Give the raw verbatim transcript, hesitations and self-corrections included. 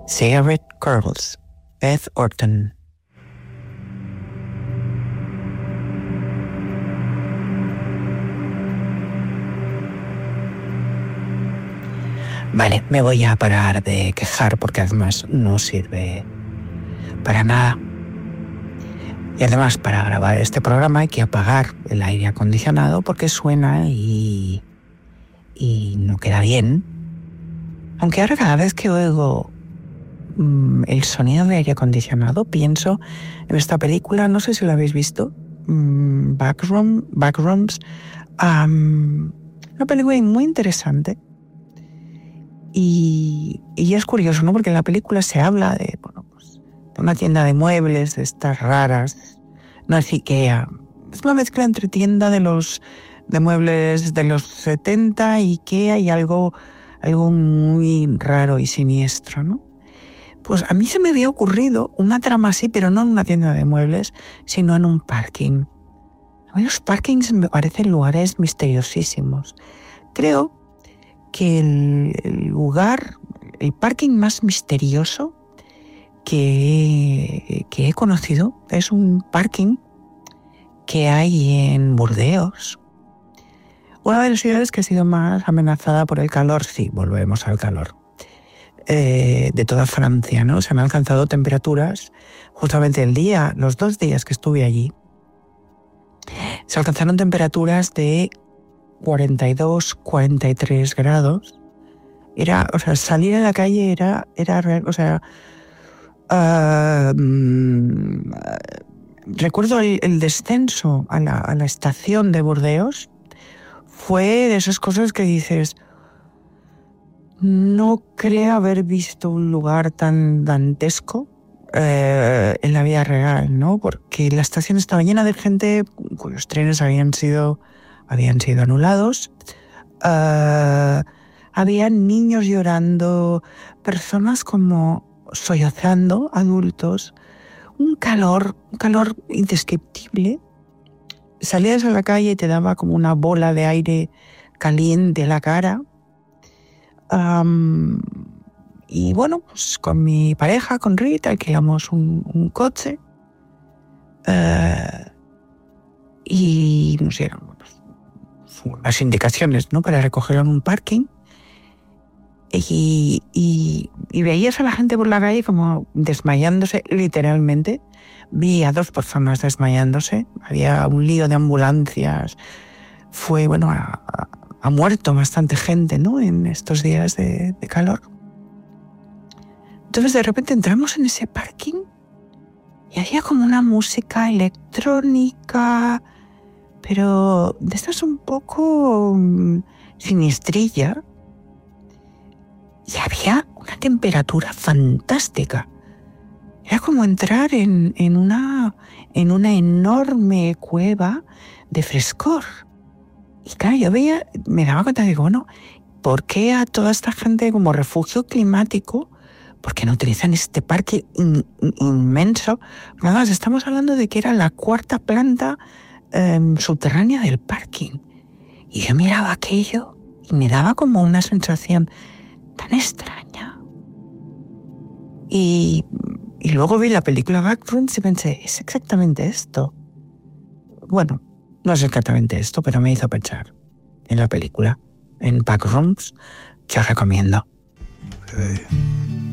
Cigarette Girls, Beth Orton. Vale, me voy a parar de quejar porque además no sirve para nada. Y además para grabar este programa hay que apagar el aire acondicionado porque suena y, y no queda bien. Aunque ahora cada vez que oigo mmm, el sonido de aire acondicionado pienso en esta película, no sé si la habéis visto, mmm, Backroom, Backrooms, um, una película muy interesante. Y, y es curioso, ¿no? Porque en la película se habla de, bueno, pues, de una tienda de muebles, de estas raras. No es IKEA. Es una mezcla entre tienda de los de muebles de los setenta, IKEA y algo, algo muy raro y siniestro, ¿no? Pues a mí se me había ocurrido una trama así, pero no en una tienda de muebles, sino en un parking. A mí los parkings me parecen lugares misteriosísimos. Creo que el, el lugar, el parking más misterioso que, que he conocido es un parking que hay en Burdeos, una de las ciudades que ha sido más amenazada por el calor. Sí, volvemos al calor, eh, de toda Francia, ¿no? Se han alcanzado temperaturas, justamente el día, los dos días que estuve allí, se alcanzaron temperaturas de cuarenta y dos, cuarenta y tres grados. Era, o sea, salir a la calle era, era o sea, uh, um, recuerdo el, el descenso a la, a la estación de Burdeos. Fue de esas cosas que dices, no creo haber visto un lugar tan dantesco eh, en la vida real, ¿no? Porque la estación estaba llena de gente cuyos trenes habían sido habían sido anulados, uh, había niños llorando, personas como sollozando, adultos, un calor, un calor indescriptible. Salías a la calle y te daba como una bola de aire caliente en la cara. Um, y bueno, pues con mi pareja, con Rita, alquilamos un, un coche uh, y nos dieron las indicaciones, ¿no?, para recogerlo en un parking, y, y, y veías a la gente por la calle como desmayándose, literalmente. Vi a dos personas desmayándose, había un lío de ambulancias, fue, bueno, ha, ha muerto bastante gente, ¿no?, en estos días de, de calor. Entonces de repente entramos en ese parking y había como una música electrónica, pero de estas un poco um, siniestrilla, y había una temperatura fantástica. Era como entrar en, en, una, en una enorme cueva de frescor. Y claro, yo veía, me daba cuenta, digo, bueno, ¿por qué a toda esta gente como refugio climático, por qué no utilizan este parque in, in, inmenso? Además, estamos hablando de que era la cuarta planta Eh, subterránea del parking, y yo miraba aquello y me daba como una sensación tan extraña, y, y luego vi la película Backrooms y pensé, es exactamente esto. Bueno, no es exactamente esto, pero me hizo pensar en la película, en Backrooms, que os recomiendo. Hey.